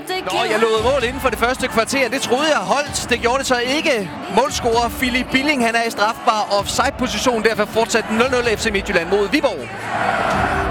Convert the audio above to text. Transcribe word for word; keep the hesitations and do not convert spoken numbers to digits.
Nå, jeg lovede mål inden for det første kvarter. Det troede jeg holdt. Det gjorde det så ikke. Målscorer Philip Billing, han er i strafbar offside-position. Derfor fortsat nul nul F C Midtjylland mod Viborg.